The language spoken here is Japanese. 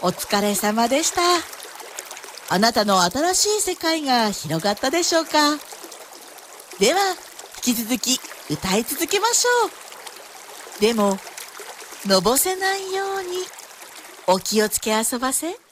お疲れ様でした。あなたの新しい世界が広がったでしょうか。では、引き続き歌い続けましょう。でも、のぼせないようにお気をつけ遊ばせ。